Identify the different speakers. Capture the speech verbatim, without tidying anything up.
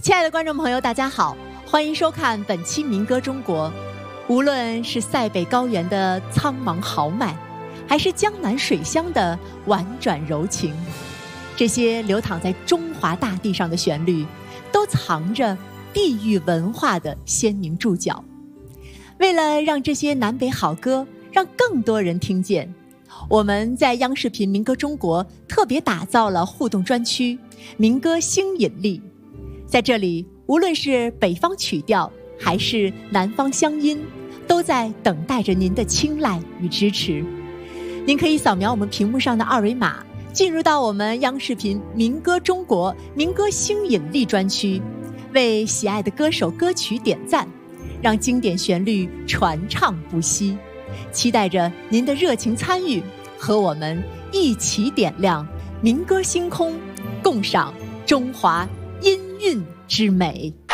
Speaker 1: 亲爱的观众朋友，大家好，欢迎收看本期民歌中国。无论是塞北高原的苍茫豪迈，还是江南水乡的婉转柔情，这些流淌在中华大地上的旋律，都藏着地域文化的鲜明注脚。为了让这些南北好歌让更多人听见，我们在央视频民歌中国特别打造了互动专区民歌新引力。在这里，无论是北方曲调还是南方乡音，都在等待着您的青睐与支持。您可以扫描我们屏幕上的二维码，进入到我们央视频民歌中国民歌新引力专区，为喜爱的歌手歌曲点赞，让经典旋律传唱不息。期待着您的热情参与，和我们一起点亮民歌星空，共赏中华音韵之美。